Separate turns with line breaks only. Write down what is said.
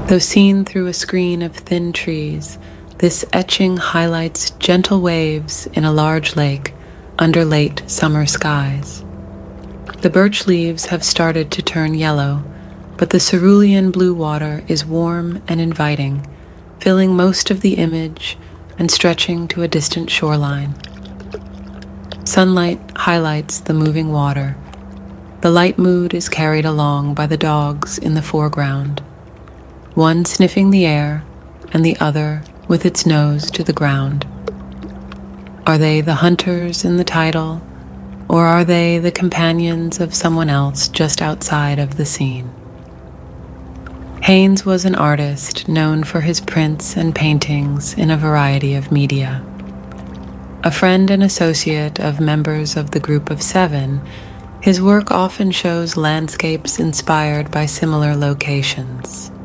Though seen through a screen of thin trees, this etching highlights gentle waves in a large lake under late summer skies. The birch leaves have started to turn yellow, but the cerulean blue water is warm and inviting, filling most of the image and stretching to a distant shoreline. Sunlight highlights the moving water. The light mood is carried along by the dogs in the foreground, one sniffing the air and the other with its nose to the ground. Are they the hunters in the title, or are they the companions of someone else just outside of the scene? Haynes was an artist known for his prints and paintings in a variety of media. A friend and associate of members of the Group of Seven, his work often shows landscapes inspired by similar locations.